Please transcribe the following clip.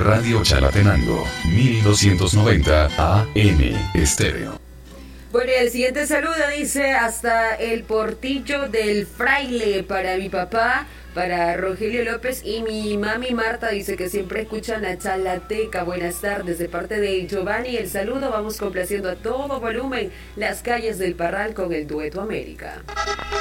Radio Chalatenango, 1290 AM Estéreo. Bueno, el siguiente saludo dice hasta el Portillo del Fraile para mi papá, para Rogelio López y mi mami Marta, dice que siempre escuchan a Chalateca. Buenas tardes de parte de Giovanni. El saludo, vamos complaciendo a todo volumen las calles del Parral con el dueto América.